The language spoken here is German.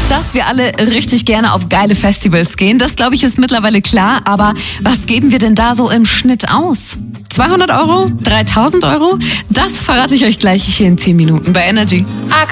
Dass wir alle richtig gerne auf geile Festivals gehen, das glaube ich ist mittlerweile klar. Aber was geben wir denn da so im Schnitt aus? 200 Euro? 3000 Euro? Das verrate ich euch gleich hier in 10 Minuten bei Energy.